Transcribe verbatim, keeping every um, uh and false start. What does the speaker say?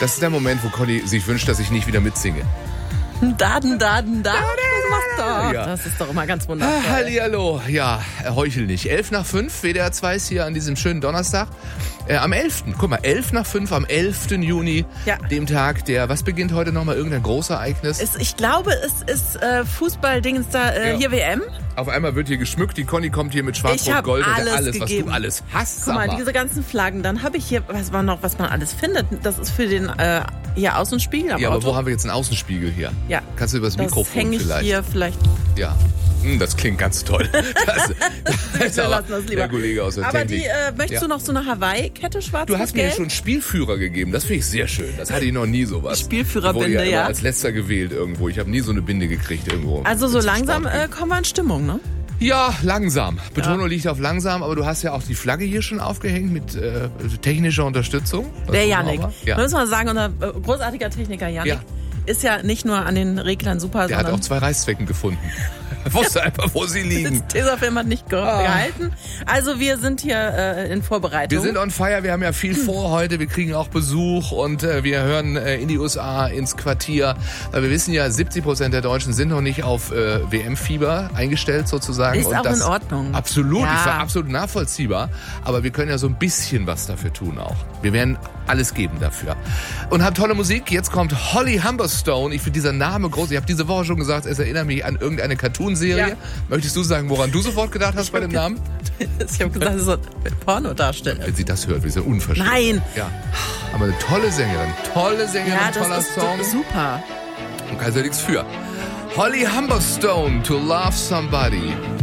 Das ist der Moment, wo Conny sich wünscht, dass ich nicht wieder mitsinge. Daden, Daden, Daden. Das macht doch. Ja. Das ist doch immer ganz wundervoll. Ah, hallihallo. Ja, heuchel nicht. elf nach fünf, W D R zwei ist hier an diesem schönen Donnerstag. Äh, am elften Guck mal, elf nach fünf am elften Juni. Ja. Dem Tag der, was beginnt heute nochmal? Irgendein Großereignis? Es, ich glaube, es ist äh, Fußball-Dingens da, äh, Ja. hier W M. Auf einmal wird hier geschmückt. Die Conny kommt hier mit Ich Schwarz-Rot-Gold hab und alles alles, was gegeben. du alles hast. Guck mal, sag diese ganzen Flaggen. Dann habe ich hier, was war noch, was man alles findet. Das ist für den äh, hier Außenspiegel am Ja, aber Auto. wo haben wir jetzt einen Außenspiegel hier? Ja. Kannst du übers das Mikrofon hänge ich vielleicht? hier vielleicht. Ja. Hm, das klingt ganz toll. Das, das Wir lassen das lieber. Der Kollege aus der Aber Technik. die, äh, möchtest Ja. du noch so eine Hawaii-Kette schwarz Du hast mir gelb? schon Spielführer gegeben. Das finde ich sehr schön. Das hatte ich noch nie sowas. Spielführerbinde, Ich wurde ja. ja. Immer als letzter gewählt irgendwo. Ich habe nie so eine Binde gekriegt irgendwo. Also so Zum langsam Sport äh, kommen wir in Stimmung, ne? Ja, langsam. Betonung liegt auf langsam, aber du hast ja auch die Flagge hier schon aufgehängt mit äh, technischer Unterstützung. Das Der ist Yannick. sauber. Ja. Muss man sagen, unser äh, großartiger Techniker Yannick Ja. ist ja nicht nur an den Reglern super, Der hat sondern auch zwei Reißzwecken gefunden. Er wusste einfach, wo sie liegen. das Tesafilm hat nicht ge Ah. gehalten. Also wir sind hier äh, in Vorbereitung. Wir sind on fire, wir haben ja viel vor heute, wir kriegen auch Besuch und äh, wir hören äh, in die U S A, ins Quartier. Weil wir wissen ja, siebzig Prozent der Deutschen sind noch nicht auf äh, W M-Fieber eingestellt sozusagen. Ist und auch das in Ordnung. Absolut, Ja. ich war absolut nachvollziehbar. Aber wir können ja so ein bisschen was dafür tun auch. Wir werden alles geben dafür. Und haben tolle Musik. Jetzt kommt Holly Humberstone. Ich finde dieser Name groß. Ich habe diese Woche schon gesagt, es erinnert mich an irgendeine Cartoonserie. Ja. Möchtest du sagen, woran du sofort gedacht hast bei dem Namen? Ich habe gesagt, das ist so ein Pornodarsteller. Wenn sie das hört, wir sind unverschämt. Nein. Ja. Aber eine tolle Sängerin. Tolle Sängerin, Ja, toller das ist Song. super. Und kann sie nichts für. Holly Humberstone, To Love Somebody.